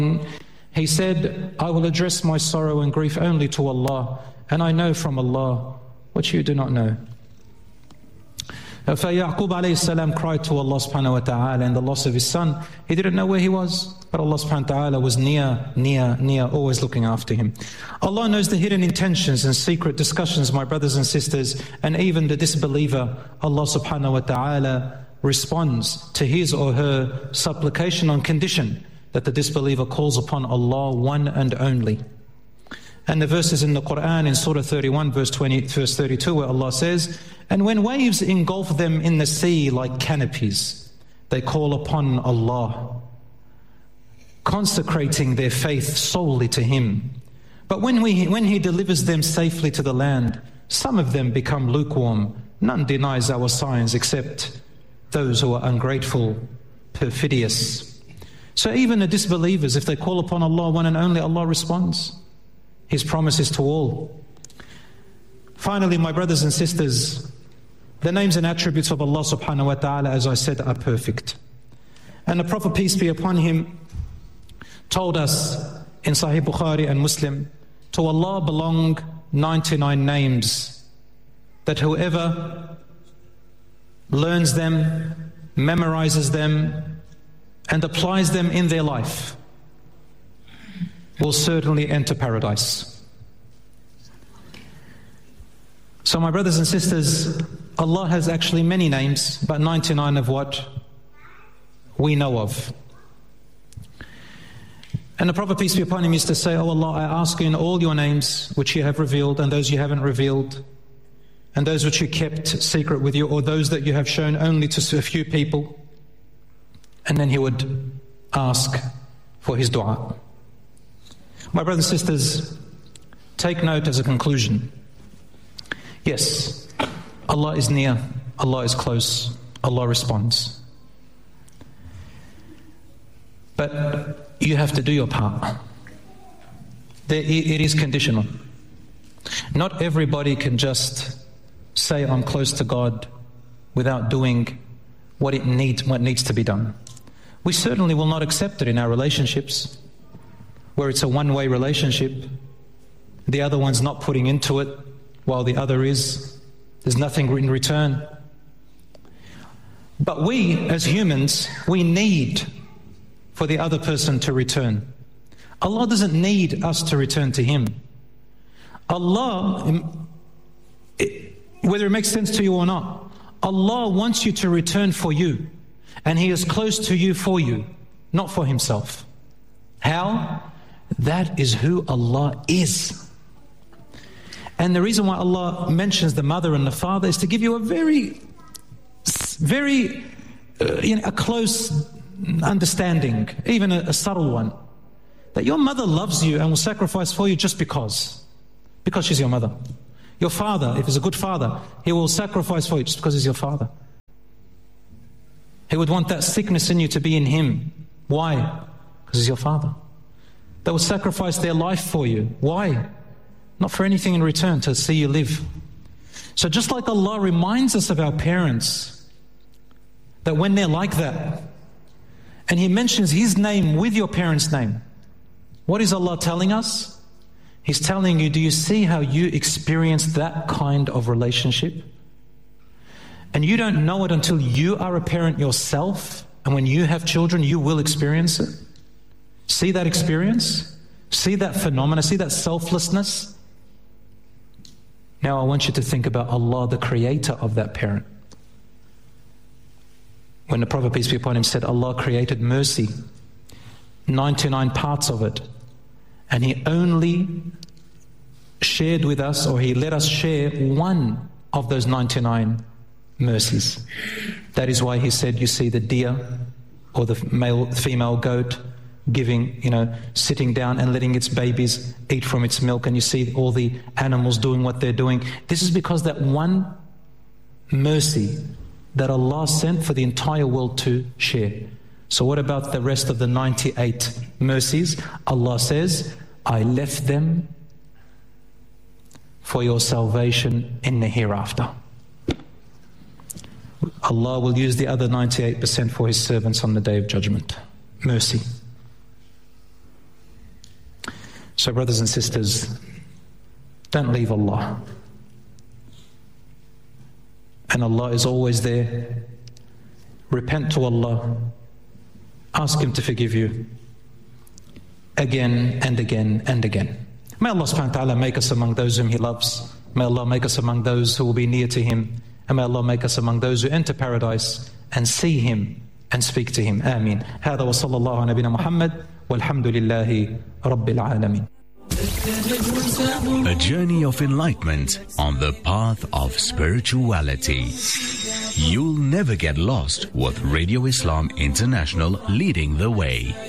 he said, I will address my sorrow and grief only to Allah, and I know from Allah what you do not know. Yaqub alayhi salam cried to Allah subhanahu wa ta'ala in the loss of his son. He didn't know where he was, but Allah subhanahu wa ta'ala was near, always looking after him. Allah knows the hidden intentions and secret discussions, my brothers and sisters, and even the disbeliever. Allah subhanahu wa ta'ala responds to his or her supplication on condition that the disbeliever calls upon Allah one and only. And the verses in the Quran in Surah 31 verse 32 where Allah says, and when waves engulf them in the sea like canopies, they call upon Allah, consecrating their faith solely to Him. But when He delivers them safely to the land, some of them become lukewarm. None denies our signs except those who are ungrateful, perfidious. So even the disbelievers, if they call upon Allah one and only, Allah responds. His promise is to all. Finally, my brothers and sisters, the names and attributes of Allah subhanahu wa ta'ala, as I said, are perfect. And the Prophet, peace be upon him, told us in Sahih Bukhari and Muslim, to Allah belong 99 names, that whoever learns them, memorizes them, and applies them in their life will certainly enter paradise. So my brothers and sisters, Allah has actually many names, but 99 of what we know of. And the Prophet, peace be upon him, used to say, Oh Allah, I ask you in all your names which you have revealed and those you haven't revealed, and those which you kept secret with you, or those that you have shown only to a few people. And then he would ask for his dua. My brothers and sisters, take note as a conclusion. Yes, Allah is near, Allah is close, Allah responds. But you have to do your part. It is conditional. Not everybody can just say, I'm close to God without doing what needs to be done. We certainly will not accept it in our relationships, where it's a one-way relationship. The other one's not putting into it, while the other is. There's nothing in return. But we, as humans, we need for the other person to return. Allah doesn't need us to return to Him. Allah, whether it makes sense to you or not, Allah wants you to return for you. And He is close to you for you, not for Himself. How? That is who Allah is. And the reason why Allah mentions the mother and the father is to give you a very a close understanding, even a subtle one, that your mother loves you and will sacrifice for you just because she's your mother. Your father, if he's a good father, he will sacrifice for you just because he's your father. He would want that sickness in you to be in him. Why? Because he's your father. They will sacrifice their life for you. Why? Not for anything in return, to see you live. So just like Allah reminds us of our parents, that when they're like that, and He mentions His name with your parents' name, what is Allah telling us? He's telling you, do you see how you experienced that kind of relationship? And you don't know it until you are a parent yourself, and when you have children, you will experience it. See that experience? See that phenomena? See that selflessness? Now I want you to think about Allah, the creator of that parent. When the Prophet, peace be upon him, said Allah created mercy, 99 parts of it, and He only shared with us, or He let us share one of those 99 mercies. That is why He said, you see the deer or the female goat giving, sitting down and letting its babies eat from its milk, and you see all the animals doing what they're doing. This is because that one mercy that Allah sent for the entire world to share. So what about the rest of the 98 mercies? Allah says, I left them for your salvation in the hereafter. Allah will use the other 98% for His servants on the Day of Judgment. Mercy. So brothers and sisters, don't leave Allah. And Allah is always there. Repent to Allah. Ask Him to forgive you. Again and again and again. May Allah subhanahu wa ta'ala make us among those whom He loves. May Allah make us among those who will be near to Him. And may Allah make us among those who enter paradise and see Him and speak to Him. Ameen. هذا وصلى الله على نبينا محمد والحمد لله رب العالمين. A journey of enlightenment on the path of spirituality. You'll never get lost with Radio Islam International leading the way.